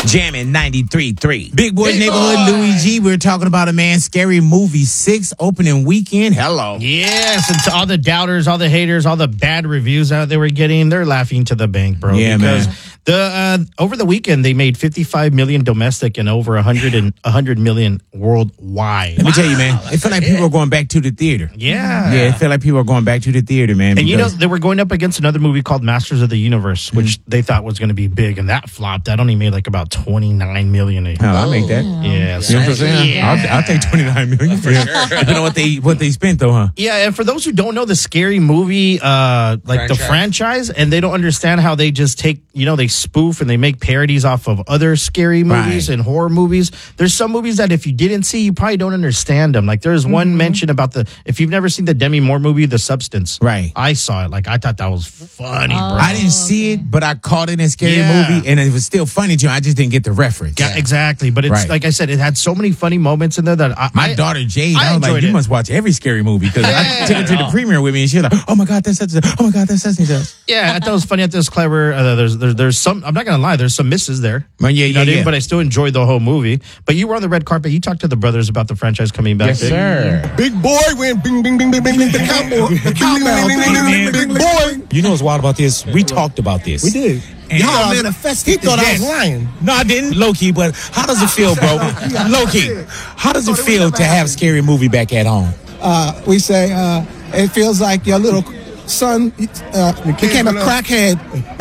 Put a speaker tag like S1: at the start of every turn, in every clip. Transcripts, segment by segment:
S1: Jamming 93.3. Big Boys Neighborhood, Louis G. We're talking about a man, Scary Movie 6 opening weekend. Hello.
S2: Yes, and to all the doubters, all the haters, all the bad reviews out they were getting, they're laughing to the bank, bro.
S1: Yeah,
S2: because
S1: man.
S2: Over the weekend, they made 55 million domestic and over 100 million worldwide.
S1: Let me tell you, man, it felt like people were going back to the theater.
S2: Yeah.
S1: Yeah, it felt like people were going back to the theater, man.
S2: And you know, they were going up against another movie called Masters of the Universe, which they thought was going to be big, and that flopped. That only made like about 29 million.
S1: I'll make that.
S2: Yeah.
S1: You know what I'm saying?
S2: Yeah.
S1: I'll take 29 million for sure. Depending on what they spent, though, huh?
S2: Yeah, and for those who don't know the Scary Movie, the franchise, and they don't understand how they just take, they spoof and they make parodies off of other scary movies and horror movies. There's some movies that if you didn't see, you probably don't understand them. Like there's one mention about if you've never seen the Demi Moore movie, The Substance.
S1: Right.
S2: I saw it. Like I thought that was funny, bro.
S1: I didn't see it, but I caught it in Scary Movie, and it was still funny to me. I just didn't get the reference.
S2: Yeah, exactly. But it's like I said, it had so many funny moments in there that
S1: my daughter Jade, I was like, you must watch every Scary Movie because I took her to the premiere with me, and she was like, oh my god, that's such. Oh my god, that's such.
S2: Yeah, I thought it was funny. I thought it was clever. There's some. I'm not gonna lie. There's some misses there.
S1: Yeah.
S2: But I still enjoyed the whole movie. But you were on the red carpet. You talked to the brothers about the franchise coming back.
S1: Yes, sir.
S3: Big boy went bing, bing, bing, bing, bing, bing, the cowboy. Big boy.
S1: You know what's wild about this? We talked about this.
S3: We did.
S1: Y'all
S3: manifested. He thought I was lying.
S1: No, I didn't. Low-key, but how does it feel, bro? Low-key. How does it feel to have Scary Movie back at home?
S3: We say it feels like your little son became a crackhead.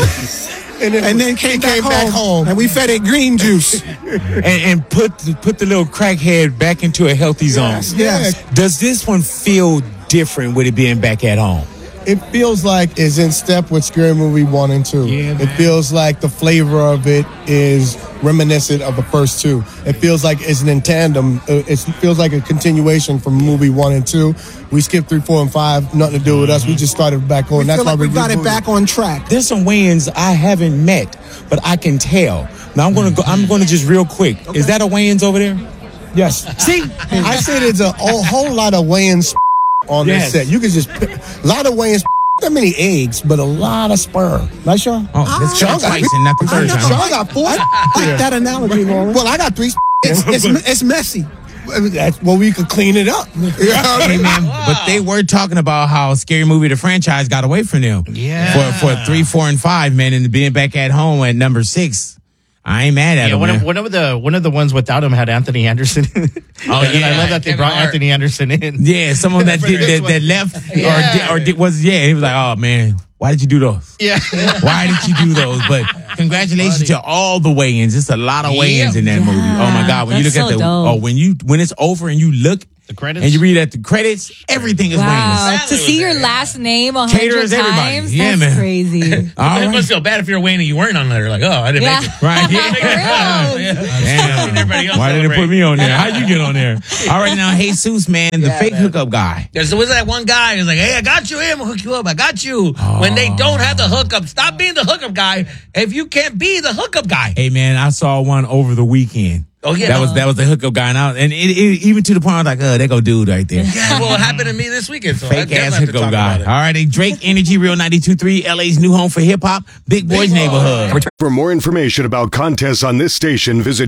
S3: And then came back home. And we fed it green juice.
S1: and put the little crackhead back into a healthy zone.
S3: Yes.
S1: Does this one feel different with it being back at home?
S3: It feels like it's in step with Scary Movie 1 and 2.
S1: Yeah,
S3: it feels like the flavor of it is reminiscent of the first two. It feels like it's in tandem. It feels like a continuation from movie 1 and 2. We skipped 3, 4, and 5. Nothing to do with us. We just started back on.
S4: That's why we got it back on track.
S1: There's some Wayans I haven't met, but I can tell. Now I'm gonna just real quick. Okay. Is that a Wayans over there?
S3: Yes. See, I said there's a whole lot of Wayans on this set. You can just a lot of Wayans. Not many eggs, but a lot of sperm. Right, Sean?
S1: Oh, that's twice and not the third time.
S3: Sean got 4. I like that analogy, Lauren. Well, I got 3. It's messy. That's well, we could clean it up.
S1: Hey, man, but they were talking about how Scary Movie the franchise got away from them.
S2: Yeah.
S1: For 3, 4, and 5, man, and being back at home at number 6. I ain't mad at him.
S2: One of the ones without him had Anthony Anderson. I love that they brought Anthony Anderson in.
S1: Yeah, someone that left he was like, oh man, why did you do those?
S2: Yeah,
S1: why did you do those? But congratulations to all the Wayans. It's a lot of Wayans in that movie. Oh my god, when you look at when it's over and you look.
S2: The credits?
S1: And you read at the credits, everything is Wayans.
S5: To see your last name 100 times,
S1: yeah,
S5: that's
S1: man.
S5: crazy.
S6: It must feel bad if you're Wayne and you weren't on there. Like, I didn't make it.
S1: Right.
S6: Damn.
S1: Why didn't they put me on there? How'd you get on there? All right, now, Jesus, man, the fake hookup guy.
S6: There's always that one guy who's like, hey, I got you. Hey, I'm going to hook you up. I got you. When they don't have the hookup, stop being the hookup guy if you can't be the hookup guy.
S1: Hey, man, I saw one over the weekend.
S6: Oh, yeah.
S1: That was the hookup guy. And it even to the point I was like, there go dude right there.
S6: Yeah, well, it happened to me this weekend. So
S1: fake ass hookup guy. All right, Drake Energy, Real 92.3, LA's new home for hip hop, Big Boys Neighborhood.
S7: For more information about contests on this station, visit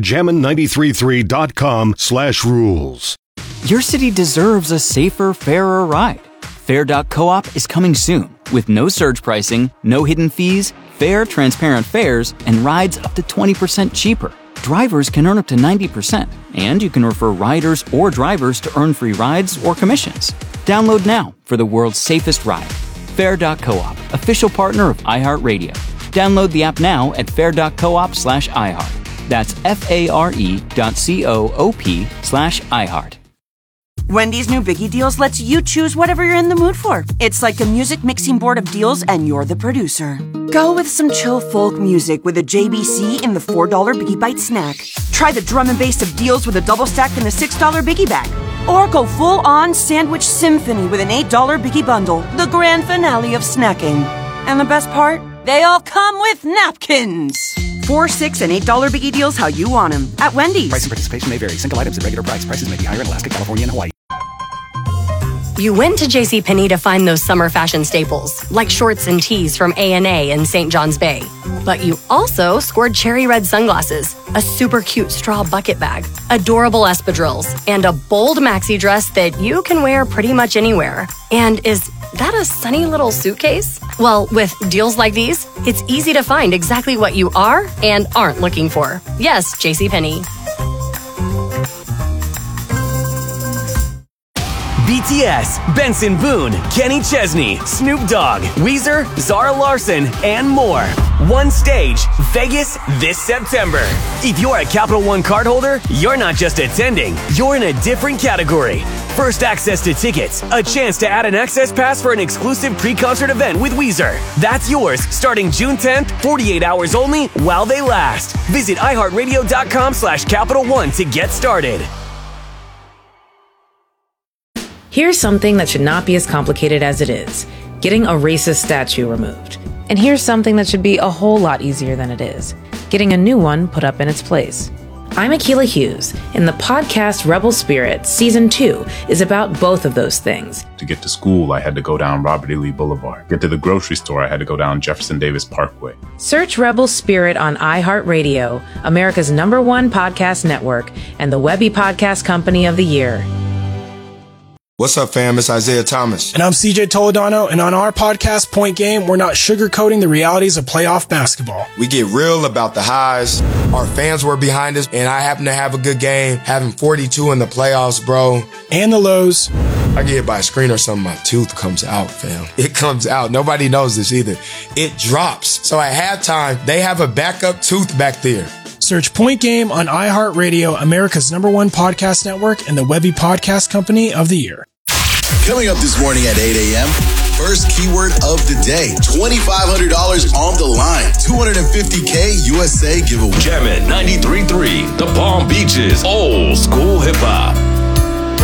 S7: jammin933.com/rules.
S8: Your city deserves a safer, fairer ride. Fair.coop is coming soon with no surge pricing, no hidden fees, fair, transparent fares, and rides up to 20% cheaper. Drivers can earn up to 90%, and you can refer riders or drivers to earn free rides or commissions. Download now for the world's safest ride. Fair.coop, official partner of iHeartRadio. Download the app now at fair.coop/iHeart. That's FARE.coop/iHeart.
S9: Wendy's new Biggie Deals lets you choose whatever you're in the mood for. It's like a music mixing board of deals, and you're the producer. Go with some chill folk music with a JBC in the $4 Biggie Bite snack. Try the drum and bass of deals with a double stack in the $6 Biggie Bag. Or go full-on sandwich symphony with an $8 Biggie Bundle, the grand finale of snacking. And the best part? They all come with napkins. $4, $6, and $8 Biggie Deals how you want them at Wendy's.
S10: Price and participation may vary. Single items at regular price. Prices may be higher in Alaska, California, and Hawaii. You went to JCPenney to find those summer fashion staples, like shorts and tees from A&A in St. John's Bay. But you also scored cherry red sunglasses, a super cute straw bucket bag, adorable espadrilles, and a bold maxi dress that you can wear pretty much anywhere. And is that a sunny little suitcase? Well, with deals like these, it's easy to find exactly what you are and aren't looking for. Yes, JCPenney.
S11: BTS, Benson Boone, Kenny Chesney, Snoop Dogg, Weezer, Zara Larsson, and more. One stage, Vegas, this September. If you're a Capital One cardholder, you're not just attending, you're in a different category. First access to tickets, a chance to add an access pass for an exclusive pre-concert event with Weezer. That's yours starting June 10th, 48 hours only while they last. Visit iHeartRadio.com/Capital One to get started.
S12: Here's something that should not be as complicated as it is: getting a racist statue removed. And here's something that should be a whole lot easier than it is: getting a new one put up in its place. I'm Akilah Hughes, and the podcast Rebel Spirit Season 2 is about both of those things.
S13: To get to school, I had to go down Robert E. Lee Boulevard. Get to the grocery store, I had to go down Jefferson Davis Parkway.
S12: Search Rebel Spirit on iHeartRadio, America's #1 podcast network, and the Webby Podcast Company of the Year.
S14: What's up, fam? It's Isaiah Thomas.
S15: And I'm CJ Toledano, and on our podcast, Point Game, we're not sugarcoating the realities of playoff basketball.
S14: We get real about the highs. Our fans were behind us, and I happen to have a good game, having 42 in the playoffs, bro.
S15: And the lows.
S14: I get hit by a screen or something, my tooth comes out, fam. It comes out. Nobody knows this either. It drops. So at halftime, they have a backup tooth back there.
S15: Search Point Game on iHeartRadio, America's #1 podcast network, and the Webby Podcast Company of the Year.
S16: Coming up this morning at 8 a.m., first keyword of the day. $2,500 on the line. $250K USA giveaway.
S17: Jammin' 93.3, the Palm Beaches old school